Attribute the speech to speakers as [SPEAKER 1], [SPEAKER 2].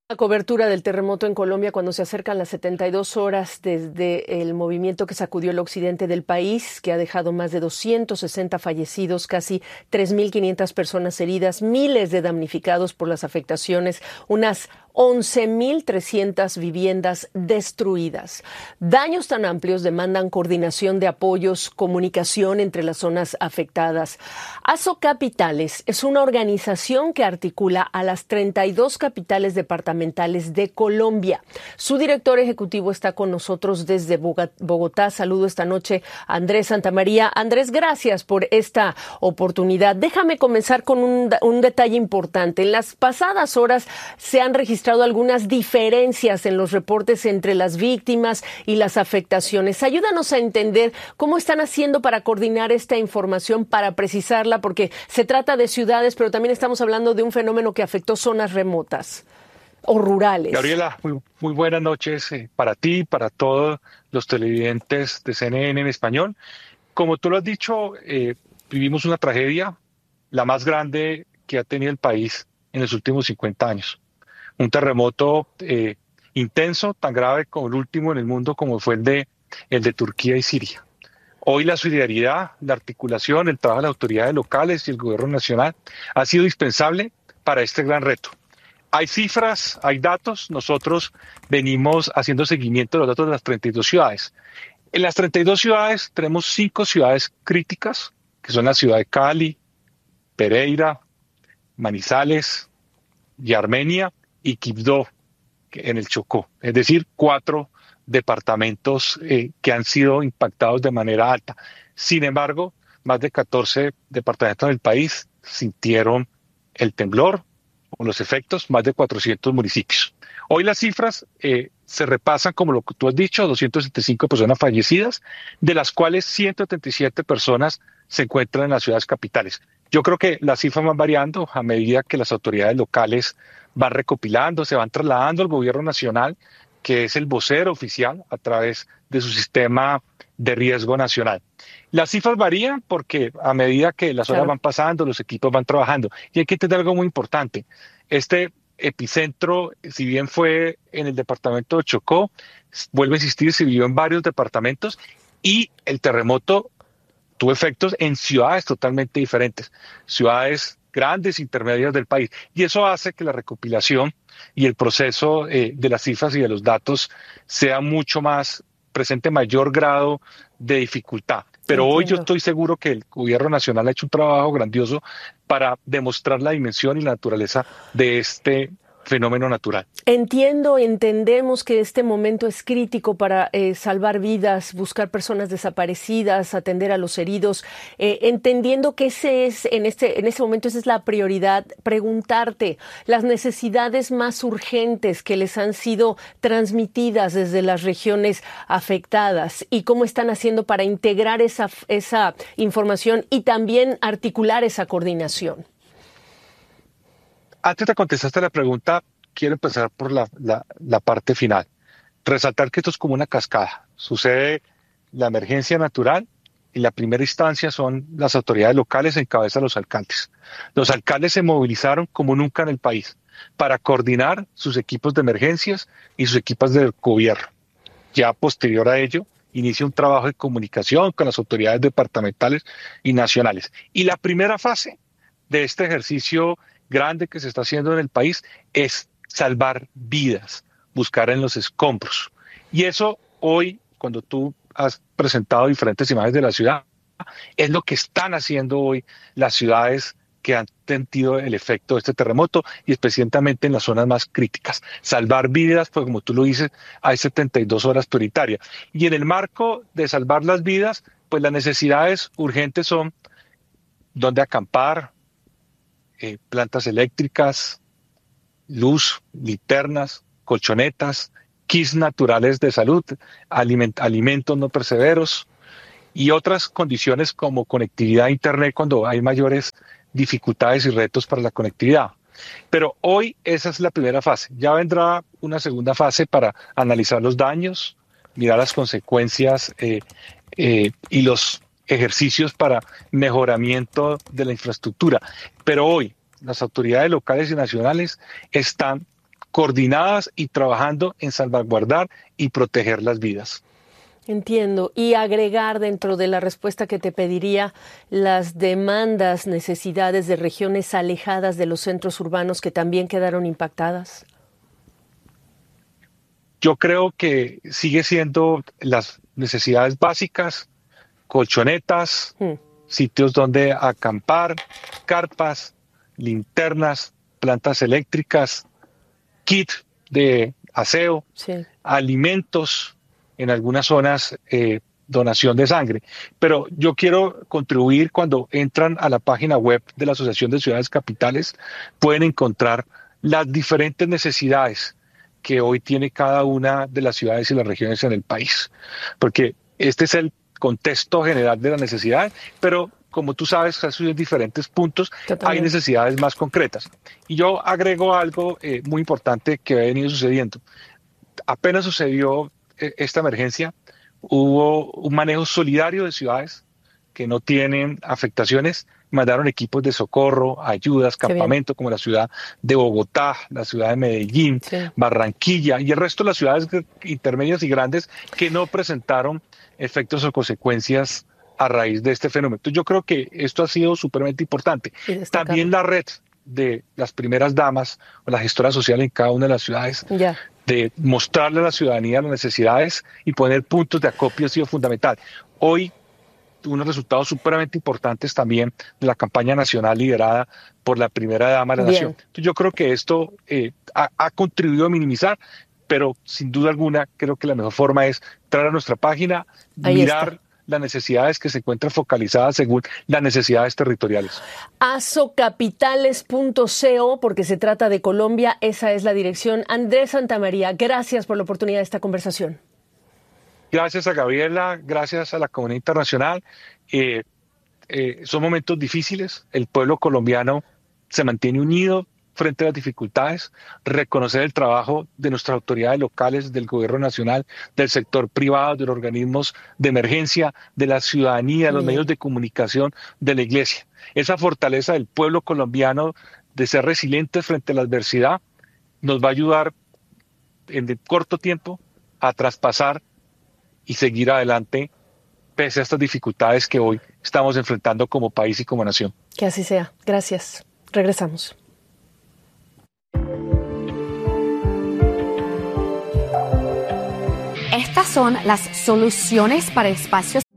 [SPEAKER 1] La cobertura del terremoto en Colombia cuando se acercan las 72 horas desde el movimiento que sacudió el occidente del país, que ha dejado más de 260 fallecidos, casi 3.500 personas heridas, miles de damnificados por las afectaciones, unas 11.300 viviendas destruidas. Daños tan amplios demandan coordinación de apoyos, comunicación entre las zonas afectadas. ASO Capitales es una organización que articula a las 32 capitales departamentales de Colombia. Su director ejecutivo está con nosotros desde Bogotá. Saludo esta noche a Andrés Santamaría. Andrés, gracias por esta oportunidad. Déjame comenzar con un detalle importante. En las pasadas horas se han registrado algunas diferencias en los reportes entre las víctimas y las afectaciones. Ayúdanos a entender cómo están haciendo para coordinar esta información, para precisarla, porque se trata de ciudades, pero también estamos hablando de un fenómeno que afectó zonas remotas o rurales.
[SPEAKER 2] Gabriela, muy buenas noches para ti, para todos los televidentes de CNN en español. Como tú lo has dicho, vivimos una tragedia, la más grande que ha tenido el país en los últimos 50 años. Un terremoto intenso, tan grave como el último en el mundo como fue el de Turquía y Siria. Hoy la solidaridad, la articulación, el trabajo de las autoridades locales y el gobierno nacional ha sido indispensable para este gran reto. Hay cifras, hay datos. Nosotros venimos haciendo seguimiento de los datos de las 32 ciudades. En las 32 ciudades tenemos 5 ciudades críticas, que son la ciudad de Cali, Pereira, Manizales y Armenia, y Quibdó en el Chocó, es decir, 4 departamentos que han sido impactados de manera alta. Sin embargo, más de 14 departamentos del país sintieron el temblor o los efectos, más de 400 municipios. Hoy las cifras se repasan, como lo que tú has dicho, 275 personas fallecidas, de las cuales 177 personas se encuentran en las ciudades capitales. Yo creo que las cifras van variando a medida que las autoridades locales van recopilando, se van trasladando al gobierno nacional, que es el vocero oficial a través de su sistema de riesgo nacional. Las cifras varían porque a medida que las horas van pasando, los equipos van trabajando. Y hay que entender algo muy importante. Este epicentro, si bien fue en el departamento de Chocó, vuelve a insistir, se vivió en varios departamentos y el terremoto tuvo efectos en ciudades totalmente diferentes, ciudades grandes, intermedias del país. Y eso hace que la recopilación y el proceso de las cifras y de los datos sea mucho más, presente mayor grado de dificultad. Pero hoy yo estoy seguro que el gobierno nacional ha hecho un trabajo grandioso para demostrar la dimensión y la naturaleza de este fenómeno natural.
[SPEAKER 1] Entendemos que este momento es crítico para salvar vidas, buscar personas desaparecidas, atender a los heridos, entendiendo que en este momento esa es la prioridad. Preguntarte las necesidades más urgentes que les han sido transmitidas desde las regiones afectadas y cómo están haciendo para integrar esa información y también articular esa coordinación.
[SPEAKER 2] Antes de contestarte la pregunta, quiero empezar por la parte final. Resaltar que esto es como una cascada. Sucede la emergencia natural y la primera instancia son las autoridades locales en cabeza de los alcaldes. Los alcaldes se movilizaron como nunca en el país para coordinar sus equipos de emergencias y sus equipos de gobierno. Ya posterior a ello, inicia un trabajo de comunicación con las autoridades departamentales y nacionales. Y la primera fase de este ejercicio grande que se está haciendo en el país es salvar vidas, buscar en los escombros. Y eso hoy, cuando tú has presentado diferentes imágenes de la ciudad, es lo que están haciendo hoy las ciudades que han sentido el efecto de este terremoto y especialmente en las zonas más críticas. Salvar vidas, pues como tú lo dices, hay 72 horas prioritarias. Y en el marco de salvar las vidas, pues las necesidades urgentes son dónde acampar, plantas eléctricas, luz, linternas, colchonetas, kits naturales de salud, alimentos no perecederos y otras condiciones como conectividad a Internet cuando hay mayores dificultades y retos para la conectividad. Pero hoy esa es la primera fase. Ya vendrá una segunda fase para analizar los daños, mirar las consecuencias y los ejercicios para mejoramiento de la infraestructura. Pero hoy las autoridades locales y nacionales están coordinadas y trabajando en salvaguardar y proteger las vidas.
[SPEAKER 1] Entiendo. Y agregar dentro de la respuesta que te pediría las demandas, necesidades de regiones alejadas de los centros urbanos que también quedaron impactadas.
[SPEAKER 2] Yo creo que sigue siendo las necesidades básicas, colchonetas, sitios donde acampar, carpas, linternas, plantas eléctricas, kit de aseo,
[SPEAKER 1] sí,
[SPEAKER 2] alimentos, en algunas zonas donación de sangre. Pero yo quiero contribuir. Cuando entran a la página web de la Asociación de Ciudades Capitales, pueden encontrar las diferentes necesidades que hoy tiene cada una de las ciudades y las regiones en el país. Porque este es el contexto general de la necesidad, pero como tú sabes, en diferentes puntos hay necesidades más concretas. Y yo agrego algo muy importante que ha venido sucediendo. Apenas sucedió esta emergencia, hubo un manejo solidario de ciudades que no tienen afectaciones, mandaron equipos de socorro, ayudas, campamento, como la ciudad de Bogotá, la ciudad de Medellín, Barranquilla y el resto de las ciudades intermedias y grandes que no presentaron efectos o consecuencias a raíz de este fenómeno. Entonces yo creo que esto ha sido supremamente importante. También la red de las primeras damas o la gestora social en cada una de las ciudades, de mostrarle a la ciudadanía las necesidades y poner puntos de acopio ha sido fundamental. Hoy, unos resultados supremamente importantes también de la campaña nacional liderada por la primera dama de la nación. Entonces, yo creo que esto ha contribuido a minimizar, pero sin duda alguna creo que la mejor forma es entrar a nuestra página, mirar las necesidades que se encuentran focalizadas según las necesidades territoriales.
[SPEAKER 1] Asocapitales.co, porque se trata de Colombia, esa es la dirección. Andrés Santamaría, gracias por la oportunidad de esta conversación.
[SPEAKER 2] Gracias a Gabriela, gracias a la comunidad internacional. Son momentos difíciles, el pueblo colombiano se mantiene unido frente a las dificultades, reconocer el trabajo de nuestras autoridades locales, del gobierno nacional, del sector privado, de los organismos de emergencia, de la ciudadanía, de los medios de comunicación, de la iglesia. Esa fortaleza del pueblo colombiano de ser resilientes frente a la adversidad nos va a ayudar en corto tiempo a traspasar y seguir adelante pese a estas dificultades que hoy estamos enfrentando como país y como nación.
[SPEAKER 1] Que así sea. Gracias. Regresamos.
[SPEAKER 3] Estas son las soluciones para espacios